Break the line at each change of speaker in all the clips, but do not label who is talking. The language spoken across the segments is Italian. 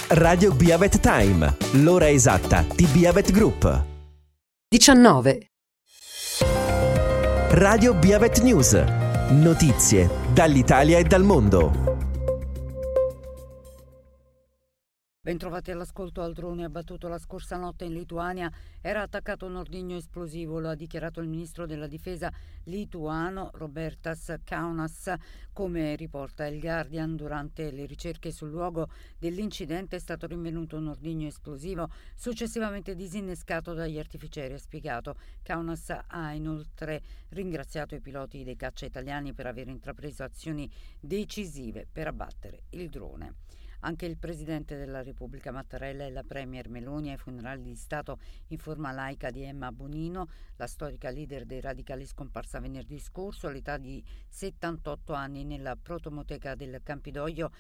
Radio Biavet Time, l'ora esatta di Biavet Group.
19.
Radio Biavet News, notizie dall'Italia e dal mondo.
Bentrovati all'ascolto. Al drone abbattuto la scorsa notte in Lituania era attaccato un ordigno esplosivo, lo ha dichiarato il ministro della difesa lituano Robertas Kaunas. Come riporta il Guardian, durante le ricerche sul luogo dell'incidente è stato rinvenuto un ordigno esplosivo successivamente disinnescato dagli artificieri, ha spiegato. Kaunas ha inoltre ringraziato i piloti dei caccia italiani per aver intrapreso azioni decisive per abbattere il drone. Anche il Presidente della Repubblica Mattarella e la Premier Meloni ai funerali di Stato in forma laica di Emma Bonino, la storica leader dei radicali scomparsa venerdì scorso all'età di 78 anni nella protomoteca del Campidoglio,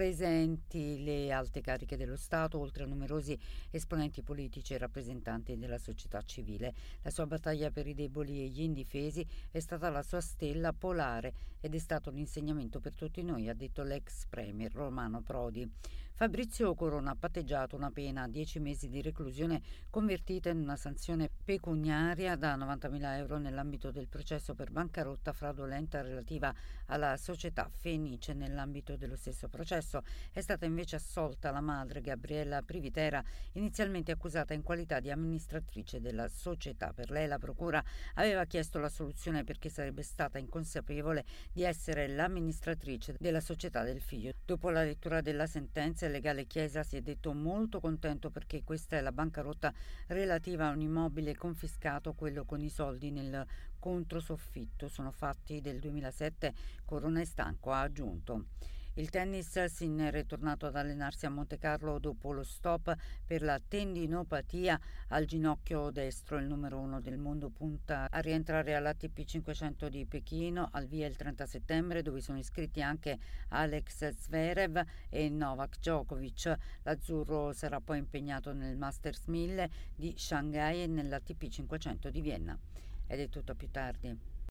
presenti le alte cariche dello Stato, oltre a numerosi esponenti politici e rappresentanti della società civile. La sua battaglia per i deboli e gli indifesi è stata la sua stella polare ed è stato un insegnamento per tutti noi, ha detto l'ex Premier Romano Prodi. Fabrizio Corona ha patteggiato una pena a 10 mesi di reclusione convertita in una sanzione pecuniaria da 90.000 euro nell'ambito del processo per bancarotta fraudolenta relativa alla società Fenice. Nell'ambito dello stesso processo è stata invece assolta la madre Gabriella Privitera, inizialmente accusata in qualità di amministratrice della società. Per lei la procura aveva chiesto la soluzione perché sarebbe stata inconsapevole di essere l'amministratrice della società del figlio. Dopo la lettura della sentenza, il legale Chiesa si è detto molto contento perché questa è la bancarotta relativa a un immobile confiscato, quello con i soldi nel controsoffitto. Sono fatti del 2007, Corona è stanco, ha aggiunto. Il tennis, Sinner è tornato ad allenarsi a Montecarlo dopo lo stop per la tendinopatia al ginocchio destro. Il numero 1 del mondo punta a rientrare all'ATP 500 di Pechino, al via il 30 settembre, dove sono iscritti anche Alex Zverev e Novak Djokovic. L'azzurro sarà poi impegnato nel Masters 1000 di Shanghai e nell'ATP 500 di Vienna. Ed è tutto, a più tardi.